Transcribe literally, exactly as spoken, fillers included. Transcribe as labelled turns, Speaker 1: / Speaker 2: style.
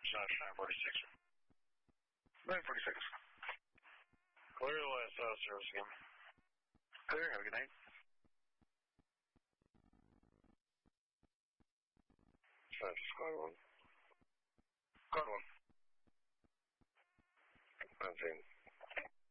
Speaker 1: nine forty-six.
Speaker 2: nine forty-six.
Speaker 1: Clear the last house service again.
Speaker 2: Clear, have a good night.
Speaker 1: That's squad one.
Speaker 2: Squad one.
Speaker 1: That's in.